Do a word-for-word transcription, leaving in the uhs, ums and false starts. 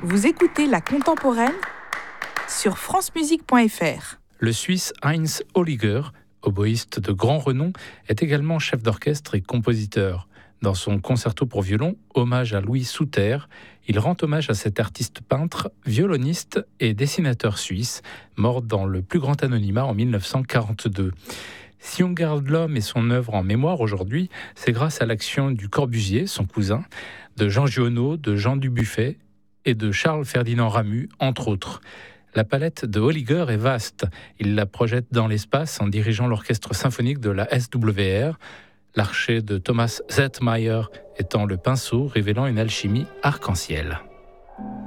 Vous écoutez La Contemporaine sur francemusique point f r. Le Suisse Heinz Holliger, oboïste de grand renom, est également chef d'orchestre et compositeur. Dans son concerto pour violon, Hommage à Louis Souter, il rend hommage à cet artiste peintre, violoniste et dessinateur suisse, mort dans le plus grand anonymat en dix-neuf cent quarante-deux. Si on garde l'homme et son œuvre en mémoire aujourd'hui, c'est grâce à l'action du Corbusier, son cousin, de Jean Giono, de Jean Dubuffet et de Charles-Ferdinand Ramu, entre autres. La palette de Holliger est vaste. Il la projette dans l'espace en dirigeant l'orchestre symphonique de la S W R, l'archet de Thomas Zetmeyer étant le pinceau révélant une alchimie arc-en-ciel.